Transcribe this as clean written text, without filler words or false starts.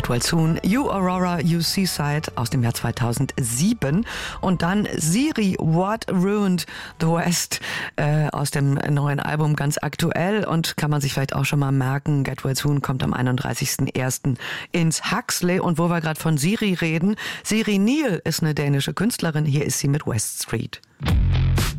Get Well Soon, You Aurora, You Seaside aus dem Jahr 2007 und dann Siri, What Ruined the West aus dem neuen Album, ganz aktuell und kann man sich vielleicht auch schon mal merken, Get Well Soon kommt am 31.01. ins Huxley und wo wir gerade von Siri reden, Siri Neal ist eine dänische Künstlerin, hier ist sie mit West Street.